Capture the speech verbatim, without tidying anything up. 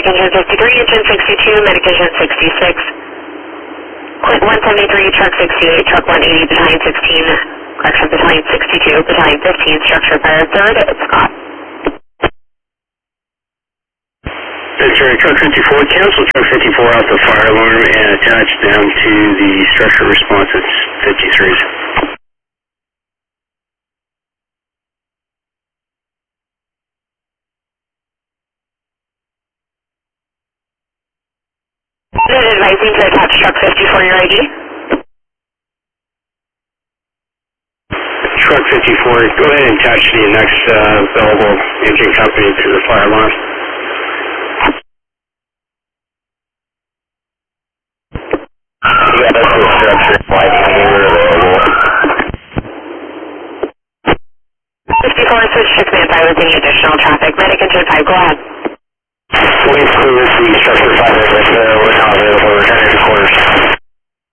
Medic Engine fifty-three, Engine sixty-two, Medic Engine sixty-six. Quint one seventy-three, Truck sixty-eight, Truck one eighty, Battalion sixteen, correction, Battalion sixty-two, Battalion fifteen, Structure Fire third, Scott. Sorry, Truck fifty-four, cancel Truck fifty-four off the fire alarm and attach them to the structure response at fifty-threes. Then advising to attach Truck fifty-four, your I D. Truck fifty-four, go ahead and attach the next uh, available engine company to the fire alarm. Yeah, that's the structure. Lighting anywhere available. fifty-four, switch to command five with any additional traffic. Medic Engine five, go ahead.